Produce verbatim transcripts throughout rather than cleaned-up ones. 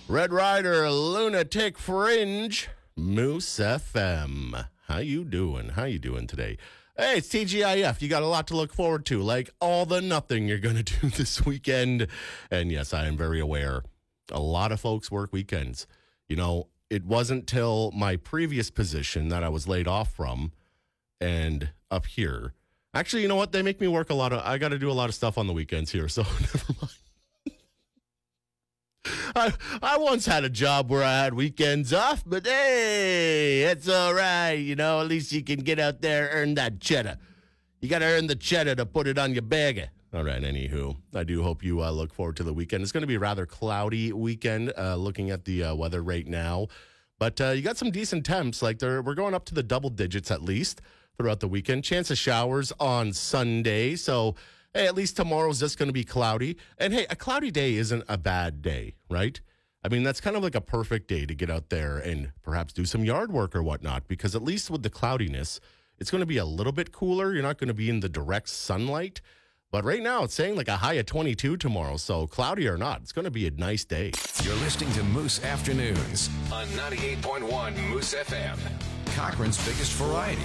Red Rider, Lunatic Fringe, Moose F M. How you doing? How you doing today? Hey, it's T G I F. You got a lot to look forward to, like all the nothing you're going to do this weekend. And yes, I am very aware. A lot of folks work weekends. You know, it wasn't till my previous position that I was laid off from and up here. Actually, you know what? They make me work a lot of, I got to do a lot of stuff on the weekends here, so never mind. I I once had a job where I had weekends off, but hey, it's all right. You know, at least you can get out there, earn that cheddar. You got to earn the cheddar to put it on your bagger. All right, anywho, I do hope you uh, look forward to the weekend. It's going to be a rather cloudy weekend, uh, looking at the uh, weather right now. But uh, you got some decent temps. Like they're, we're going up to the double digits at least throughout the weekend. Chance of showers on Sunday. So, hey, at least tomorrow's just going to be cloudy. And, hey, a cloudy day isn't a bad day, right? I mean, that's kind of like a perfect day to get out there and perhaps do some yard work or whatnot, because at least with the cloudiness, it's going to be a little bit cooler. You're not going to be in the direct sunlight. But right now, it's saying like a high of twenty-two tomorrow. So cloudy or not, it's going to be a nice day. You're listening to Moose Afternoons on ninety-eight point one Moose F M. Cochrane's biggest variety.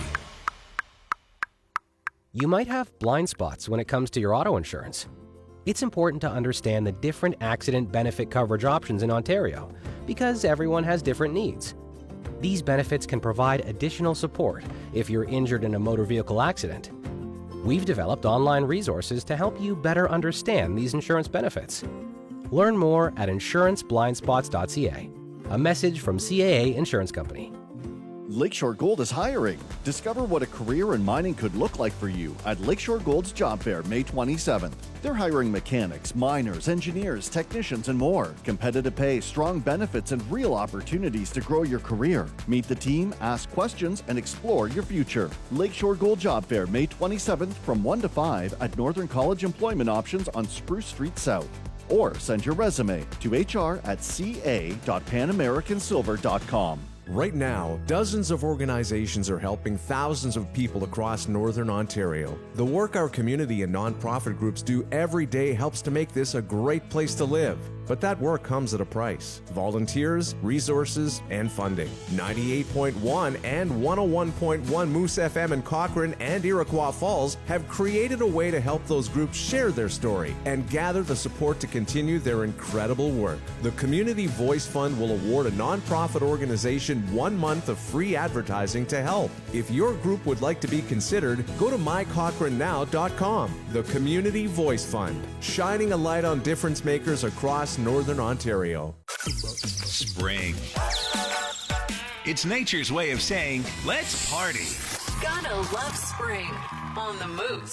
You might have blind spots when it comes to your auto insurance. It's important to understand the different accident benefit coverage options in Ontario because everyone has different needs. These benefits can provide additional support if you're injured in a motor vehicle accident. We've developed online resources to help you better understand these insurance benefits. Learn more at insurance blind spots dot c a. A message from C A A Insurance Company. Lakeshore Gold is hiring. Discover what a career in mining could look like for you at Lakeshore Gold's Job Fair, May twenty-seventh. They're hiring mechanics, miners, engineers, technicians, and more. Competitive pay, strong benefits, and real opportunities to grow your career. Meet the team, ask questions, and explore your future. Lakeshore Gold Job Fair, May twenty-seventh from one to five at Northern College Employment Options on Spruce Street South. Or send your resume to h r at c a dot pan american silver dot com. Right now, dozens of organizations are helping thousands of people across Northern Ontario. The work our community and nonprofit groups do every day helps to make this a great place to live. But that work comes at a price. Volunteers, resources, and funding. ninety-eight point one and one oh one point one Moose F M in Cochrane and Iroquois Falls have created a way to help those groups share their story and gather the support to continue their incredible work. The Community Voice Fund will award a nonprofit organization one month of free advertising to help. If your group would like to be considered, go to my cochrane now dot com. The Community Voice Fund, shining a light on difference makers across Northern Ontario. Spring. It's nature's way of saying, let's party. Gotta love spring on the Moose.